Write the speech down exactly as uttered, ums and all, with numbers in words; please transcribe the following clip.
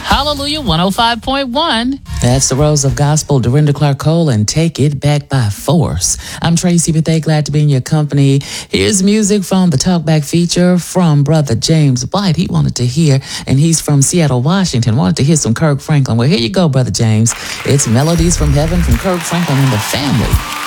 Hallelujah one oh five point one. That's the Rose of Gospel, Dorinda Clark Cole, and Take It Back by Force. I'm Tracy Bethea, glad to be in your company. Here's music from the Talkback feature from Brother James White. He wanted to hear, and he's from Seattle, Washington, wanted to hear some Kirk Franklin. Well, here you go, Brother James. It's Melodies from Heaven from Kirk Franklin and the family.